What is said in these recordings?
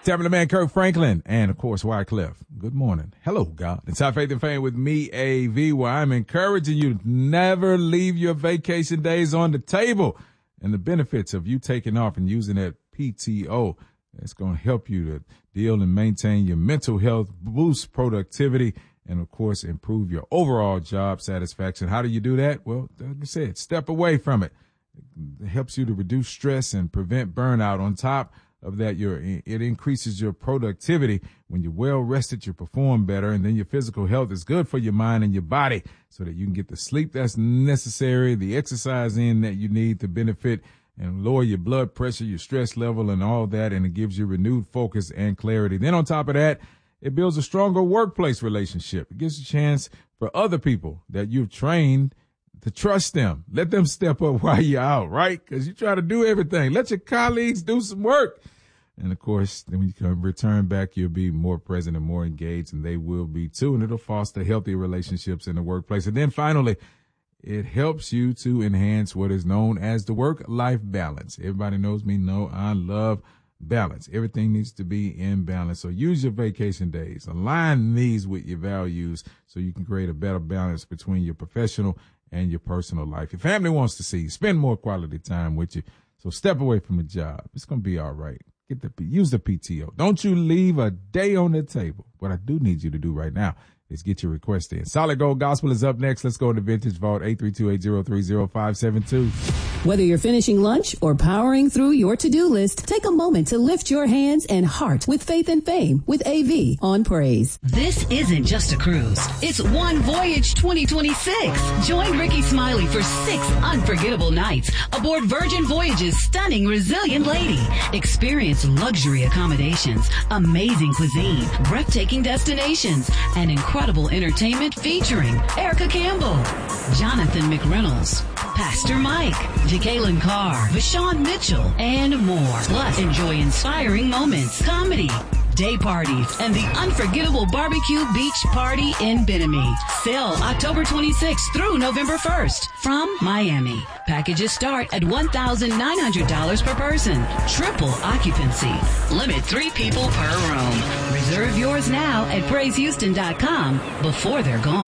Tampa Man Kirk Franklin, and of course Wycliffe. Good morning. Hello, God. It's High Faith and Fame with me, AV, where I'm encouraging you to never leave your vacation days on the table. And the benefits of you taking off and using that PTO, it's going to help you to deal and maintain your mental health, boost productivity, and of course improve your overall job satisfaction. How do you do that? Well, like I said, step away from it. It helps you to reduce stress and prevent burnout. On top of that, it increases your productivity. When you're well rested, you perform better, and then your physical health is good for your mind and your body so that you can get the sleep that's necessary, the exercise in that you need to benefit and lower your blood pressure, your stress level, and all that, and it gives you renewed focus and clarity. Then on top of that, it builds a stronger workplace relationship. It gives you a chance for other people that you've trained to trust them. Let them step up while you're out, right? Because you try to do everything. Let your colleagues do some work. And, of course, then when you come return back, you'll be more present and more engaged, and they will be too. And it'll foster healthy relationships in the workplace. And then finally, it helps you to enhance what is known as the work-life balance. Everybody knows me. No, I love balance. Everything needs to be in balance. So use your vacation days. Align these with your values so you can create a better balance between your professional and your personal life. Your family wants to see you. Spend more quality time with you. So step away from the job. It's going to be all right. Use the PTO. Don't you leave a day on the table. What I do need you to do right now is get your request in. Solid Gold Gospel is up next. Let's go to Vintage Vault, 832-803-0572. Whether you're finishing lunch or powering through your to-do list, take a moment to lift your hands and heart with Faith and Fame with AV on Praise. This isn't just a cruise. It's One Voyage 2026. Join Ricky Smiley for 6 unforgettable nights aboard Virgin Voyage's stunning Resilient Lady. Experience luxury accommodations, amazing cuisine, breathtaking destinations, and incredible entertainment featuring Erica Campbell, Jonathan McReynolds, Pastor Mike, Jacqueline Carr, Vashawn Mitchell, and more. Plus, enjoy inspiring moments, comedy, day parties, and the unforgettable barbecue beach party in Bimini. Sail October 26th through November 1st from Miami. Packages start at $1,900 per person. Triple occupancy. Limit 3 people per room. Reserve yours now at PraiseHouston.com before they're gone.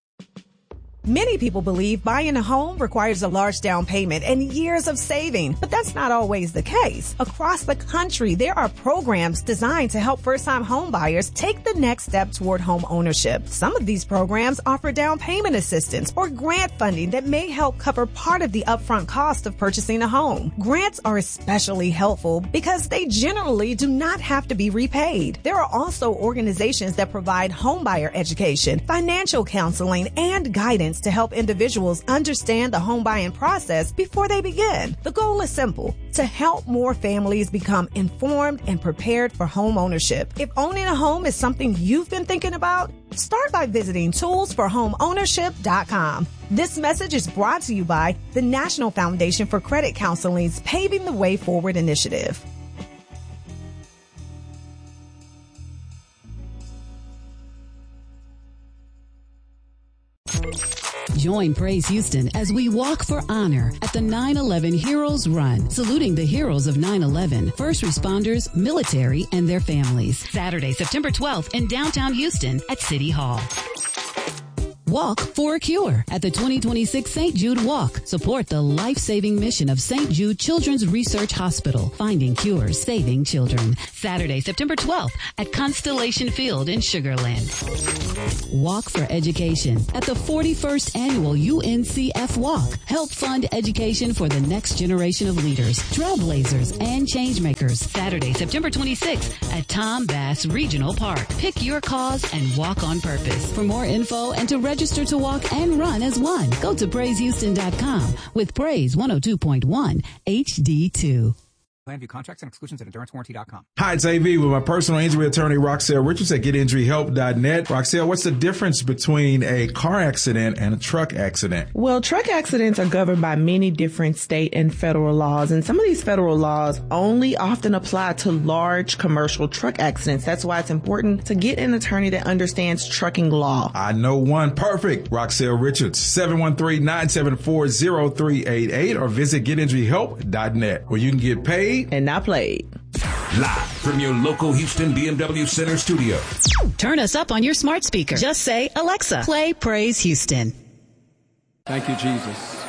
Many people believe buying a home requires a large down payment and years of saving, but that's not always the case. Across the country, there are programs designed to help first-time home buyers take the next step toward home ownership. Some of these programs offer down payment assistance or grant funding that may help cover part of the upfront cost of purchasing a home. Grants are especially helpful because they generally do not have to be repaid. There are also organizations that provide home buyer education, financial counseling, and guidance to help individuals understand the home buying process before they begin. The goal is simple: to help more families become informed and prepared for home ownership. If owning a home is something you've been thinking about, start by visiting toolsforhomeownership.com. This message is brought to you by the National Foundation for Credit Counseling's Paving the Way Forward initiative. Join Praise Houston as we walk for honor at the 9/11 Heroes Run, saluting the heroes of 9/11, first responders, military, and their families. Saturday, September 12th in downtown Houston at City Hall. Walk for a Cure at the 2026 St. Jude Walk. Support the life-saving mission of St. Jude Children's Research Hospital, finding cures, saving children. Saturday, September 12th at Constellation Field in Sugar Land. Walk for Education at the 41st Annual UNCF Walk. Help fund education for the next generation of leaders, trailblazers, and changemakers. Saturday, September 26th at Tom Bass Regional Park. Pick your cause and walk on purpose. For more info and to register to walk and run as one, go to PraiseHouston.com with Praise 102.1 HD2. Plan view contracts and exclusions at EnduranceWarranty.com. Hi, it's AV with my personal injury attorney, Roxelle Richards at GetInjuryHelp.net. Roxelle, what's the difference between a car accident and a truck accident? Well, truck accidents are governed by many different state and federal laws, and some of these federal laws only often apply to large commercial truck accidents. That's why it's important to get an attorney that understands trucking law. I know one. Perfect. Roxelle Richards, 713-974-0388, or visit GetInjuryHelp.net, where you can get paid and not played. Live from your local Houston BMW Center studio. Turn us up on your smart speaker. Just say, Alexa, play Praise Houston. Thank you, Jesus.